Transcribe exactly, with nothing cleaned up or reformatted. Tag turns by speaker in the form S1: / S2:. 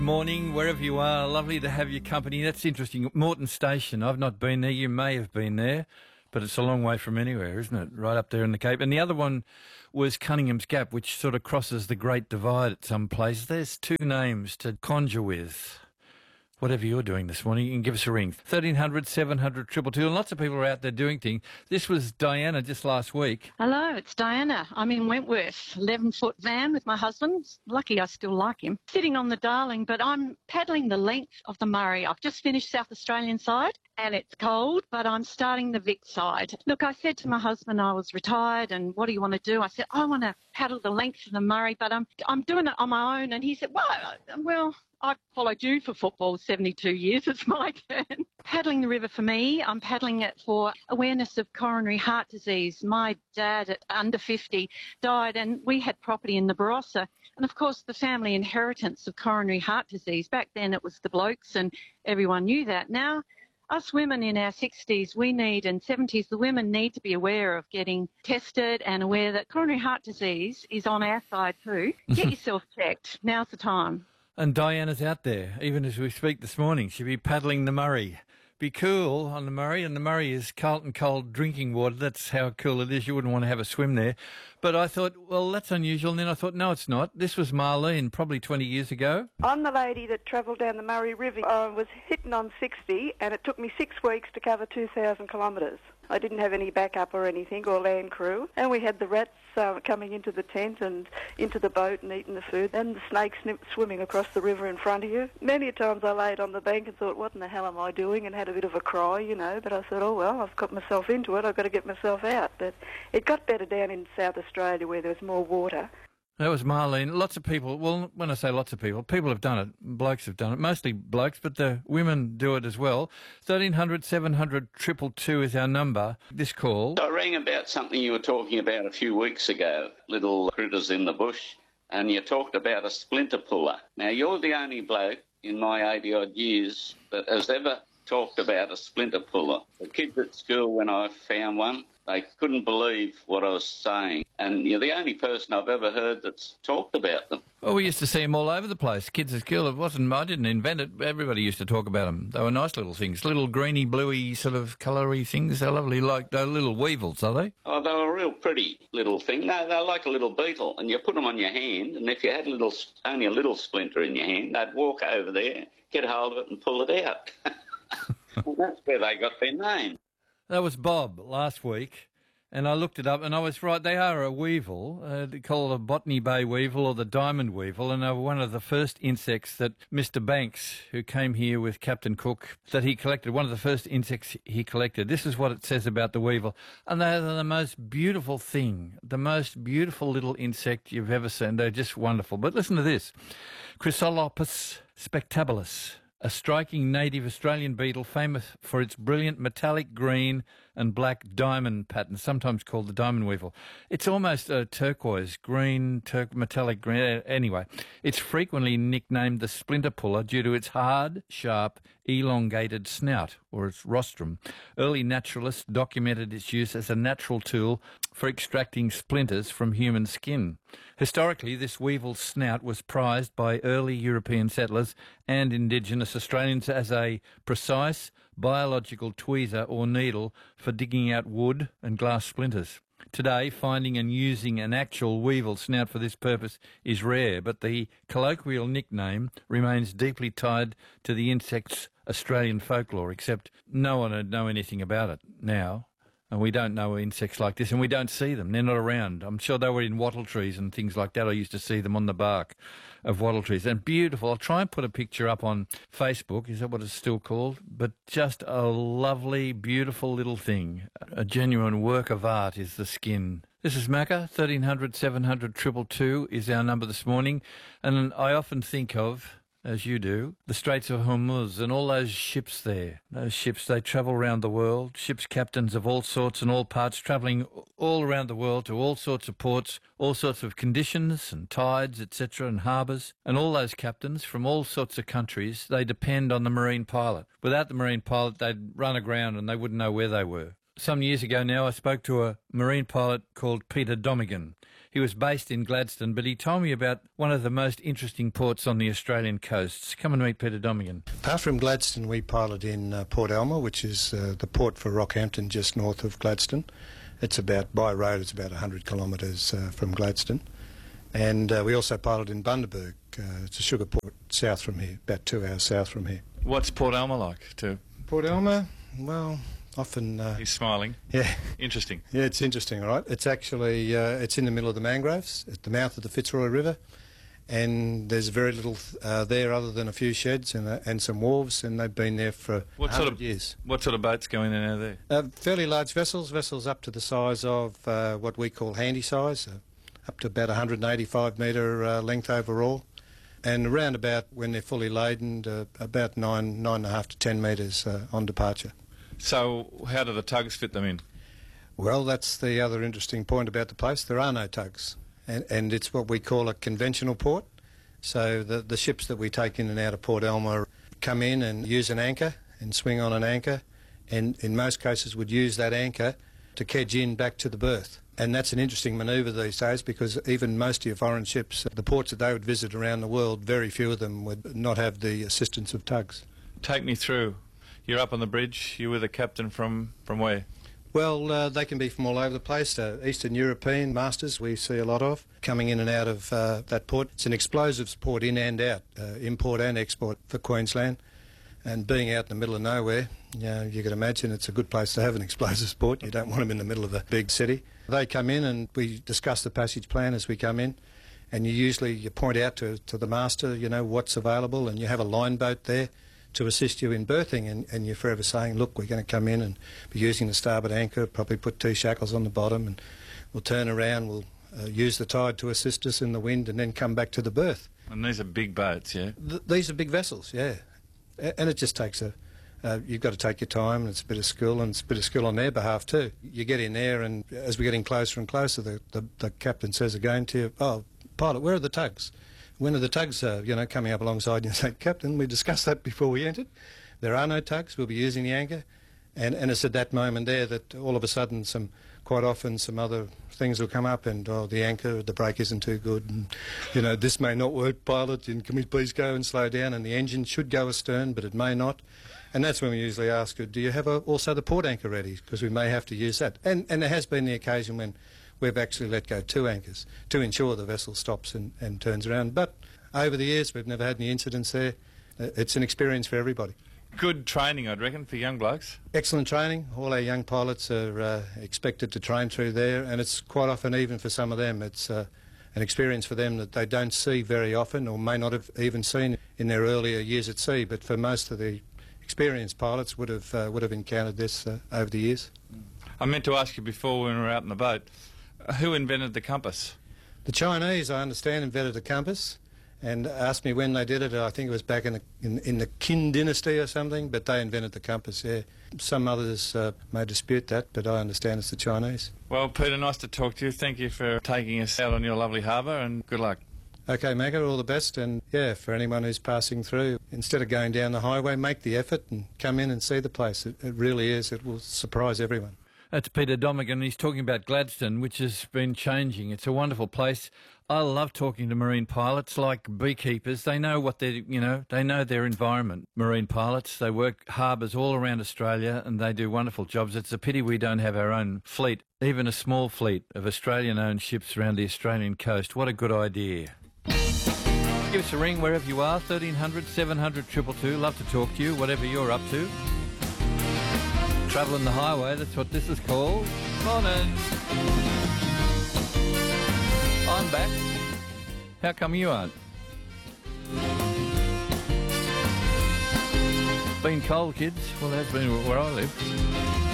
S1: Morning, wherever you are. Lovely to have your company. That's interesting. Moreton Station. I've not been there. You may have been there, but it's a long way from anywhere, isn't it? Right up there in the Cape. And the other one was Cunningham's Gap, which sort of crosses the Great Divide at some place. There's two names to conjure with. Whatever you're doing this morning, you can give us a ring. thirteen hundred, seven hundred, two two two. And lots of people are out there doing things. This was Diana just last week.
S2: Hello, it's Diana. I'm in Wentworth, eleven-foot van with my husband. Lucky I still like him. Sitting on the Darling, but I'm paddling the length of the Murray. I've just finished South Australian side, and it's cold, but I'm starting the Vic side. Look, I said to my husband I was retired, and what do you want to do? I said, I want to paddle the length of the Murray, but I'm, I'm doing it on my own. And he said, well, well... I've followed you for football seventy-two years. It's my turn. Paddling the river for me, I'm paddling it for awareness of coronary heart disease. My dad at under fifty died, and we had property in the Barossa. And of course, the family inheritance of coronary heart disease. Back then it was the blokes and everyone knew that. Now, us women in our sixties, we need, and seventies, the women need to be aware of getting tested and aware that coronary heart disease is on our side too. Get yourself checked. Now's the time.
S1: And Diana's out there, even as we speak this morning. She'll be paddling the Murray. Be cool on the Murray, and the Murray is Carlton cold drinking water. That's how cool it is. You wouldn't want to have a swim there. But I thought, well, that's unusual. And then I thought, no, it's not. This was Marlene, probably twenty years ago.
S3: I'm the lady that travelled down the Murray River. I was hitting on sixty, and it took me six weeks to cover two thousand kilometres. I didn't have any backup or anything, or land crew. And we had the rats uh, coming into the tent and into the boat and eating the food, and the snakes swimming across the river in front of you. Many a times I laid on the bank and thought, what in the hell am I doing? And had a bit of a cry, you know. But I thought, oh, well, I've got myself into it. I've got to get myself out. But it got better down in South Australia where there was more water.
S1: That was Marlene. Lots of people, well, when I say lots of people, people have done it. Blokes have done it. Mostly blokes, but the women do it as well. thirteen hundred, seven hundred, two two two is our number. This call.
S4: I rang about something you were talking about a few weeks ago, little critters in the bush, and you talked about a splinter puller. Now, you're the only bloke in my eighty-odd years that has ever talked about a splinter puller. The kids at school, when I found one, they couldn't believe what I was saying. And you're the only person I've ever heard that's talked about them.
S1: Well, we used to see them all over the place. Kids at school, it wasn't, I didn't invent it. Everybody used to talk about them. They were nice little things, little greeny, bluey sort of coloury things. They're lovely, like they're little weevils, are they?
S4: Oh, they were a real pretty little thing. No, they're like a little beetle, and you put them on your hand, and if you had a little, only a little splinter in your hand, they'd walk over there, get hold of it and pull it out. And that's where they got their name.
S1: That was Bob last week, and I looked it up, and I was right. They are a weevil. Uh, they call it a Botany Bay weevil or the diamond weevil, and they were one of the first insects that Mister Banks, who came here with Captain Cook, that he collected, one of the first insects he collected. This is what it says about the weevil. And they are the most beautiful thing, the most beautiful little insect you've ever seen. They're just wonderful. But listen to this. Chrysolopus spectabilis, a striking native Australian beetle famous for its brilliant metallic green and black diamond pattern, sometimes called the diamond weevil. It's almost a turquoise, green, tur- metallic green. Anyway, it's frequently nicknamed the splinter puller due to its hard, sharp, elongated snout, or its rostrum. Early naturalists documented its use as a natural tool for extracting splinters from human skin. Historically, this weevil's snout was prized by early European settlers and Indigenous Australians as a precise biological tweezer or needle for digging out wood and glass splinters. Today, finding and using an actual weevil snout for this purpose is rare, but the colloquial nickname remains deeply tied to the insect's Australian folklore, except no one would know anything about it now. And we don't know insects like this, and we don't see them. They're not around. I'm sure they were in wattle trees and things like that. I used to see them on the bark of wattle trees. And beautiful. I'll try and put a picture up on Facebook. Is that what it's still called? But just a lovely, beautiful little thing. A genuine work of art is the skin. This is Macca. thirteen hundred, seven hundred, two two two is our number this morning. And I often think of, as you do, the Straits of Hormuz and all those ships there. Those ships, they travel around the world, ships captains of all sorts and all parts, travelling all around the world to all sorts of ports, all sorts of conditions and tides, et cetera, and harbours. And all those captains from all sorts of countries, they depend on the marine pilot. Without the marine pilot, they'd run aground and they wouldn't know where they were. Some years ago now, I spoke to a marine pilot called Peter Domigan. He was based in Gladstone, but he told me about one of the most interesting ports on the Australian coasts. Come and meet Peter Domigan.
S5: Apart from Gladstone, we pilot in uh, Port Alma, which is uh, the port for Rockhampton, just north of Gladstone. It's about, by road, it's about one hundred kilometres uh, from Gladstone. And uh, we also pilot in Bundaberg. Uh, it's a sugar port south from here, about two hours south from here.
S6: What's Port Alma like, too?
S5: Port Alma, well, often... Uh,
S6: He's smiling.
S5: Yeah.
S6: Interesting.
S5: Yeah, it's interesting, all right. It's actually, uh, it's in the middle of the mangroves, at the mouth of the Fitzroy River, and there's very little uh, there other than a few sheds and, uh, and some wharves, and they've been there for
S6: what sort of
S5: years.
S6: What sort of boats go in and out of there?
S5: Uh, fairly large vessels, vessels up to the size of uh, what we call handy size, uh, up to about one hundred eighty-five metre uh, length overall. And around about, when they're fully laden, uh, about nine, nine and a half to ten metres uh, on departure.
S6: So how do the tugs fit them in?
S5: Well, that's the other interesting point about the place. There are no tugs, and, and it's what we call a conventional port. So the, the ships that we take in and out of Port Alma come in and use an anchor and swing on an anchor, and in most cases would use that anchor to kedge in back to the berth. And that's an interesting manoeuvre these days, because even most of your foreign ships, the ports that they would visit around the world, very few of them would not have the assistance of tugs.
S6: Take me through. You're up on the bridge. You're with a captain from, from where?
S5: Well, uh, they can be from all over the place. Uh, Eastern European masters we see a lot of coming in and out of uh, that port. It's an explosives port in and out, uh, import and export for Queensland. And being out in the middle of nowhere, you know, you can imagine it's a good place to have an explosives port. You don't want them in the middle of a big city. They come in and we discuss the passage plan as we come in, and you usually you point out to, to the master, you know, what's available, and you have a line boat there to assist you in berthing, and, and you're forever saying, look, we're going to come in and be using the starboard anchor, probably put two shackles on the bottom, and we'll turn around, we'll uh, use the tide to assist us in the wind, and then come back to the berth.
S6: And these are big boats, yeah?
S5: Th these are big vessels, yeah. A and it just takes a... Uh, you've got to take your time, and it's a bit of skill, and it's a bit of skill on their behalf too. You get in there, and as we're getting closer and closer, the, the, the captain says again to you, oh, pilot, where are the tugs? When are the tugs, uh, you know, coming up alongside you? And say, Captain, we discussed that before we entered. There are no tugs. We'll be using the anchor. And, and it's at that moment there that all of a sudden, some quite often, some other things will come up, and, oh, the anchor, the brake isn't too good, and, you know, this may not work, pilot, and can we please go and slow down? And the engine should go astern, but it may not. And that's when we usually ask her, do you have a, also the port anchor ready? Because we may have to use that. And, and there has been the occasion when we've actually let go two anchors to ensure the vessel stops and, and turns around. But over the years, we've never had any incidents there. It's an experience for everybody.
S6: Good training, I'd reckon, for young blokes.
S5: Excellent training. All our young pilots are uh, expected to train through there, and it's quite often, even for some of them, it's uh, an experience for them that they don't see very often, or may not have even seen in their earlier years at sea. But for most of the experienced pilots would have uh, would have encountered this uh, over the years.
S6: I meant to ask you before when we were out in the boat, uh, who invented the compass?
S5: The Chinese, I understand, invented the compass, and asked me when they did it. I think it was back in the, in, in the Qin dynasty or something, but they invented the compass, yeah. Some others uh, may dispute that, but I understand it's the Chinese.
S6: Well, Peter, nice to talk to you. Thank you for taking us out on your lovely harbour, and good luck.
S5: OK, Magga, all the best, and yeah, for anyone who's passing through, instead of going down the highway, make the effort and come in and see the place. It, it really is. It will surprise everyone.
S1: That's Peter Domigan. He's talking about Gladstone, which has been changing. It's a wonderful place. I love talking to marine pilots, like beekeepers. They know what they, you know, they know their environment. Marine pilots, they work harbours all around Australia, and they do wonderful jobs. It's a pity we don't have our own fleet, even a small fleet of Australian-owned ships around the Australian coast. What a good idea. Give us a ring wherever you are, thirteen hundred, seven hundred, two two two. Love to talk to you, whatever you're up to. Travelling the highway, that's what this is called. Morning. I'm back. How come you aren't? Been cold, kids? Well, that's been where I live.